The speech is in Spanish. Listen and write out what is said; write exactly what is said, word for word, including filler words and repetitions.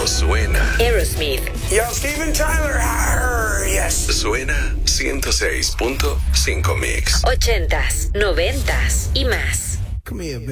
pero suena. Aerosmith. Yo, Steven Tyler. Arr, yes. Suena ciento seis punto cinco Mix. Ochentas, noventas y más. Come here, baby.